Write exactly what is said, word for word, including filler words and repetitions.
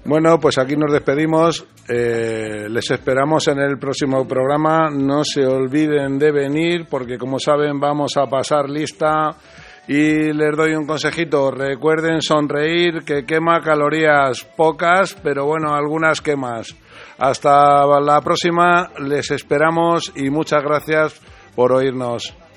Bueno, pues aquí nos despedimos. Eh, les esperamos en el próximo programa. No se olviden de venir porque, como saben, vamos a pasar lista. Y les doy un consejito. Recuerden sonreír, que quema calorías pocas, pero bueno, algunas quemas. Hasta la próxima. Les esperamos y muchas gracias por oírnos.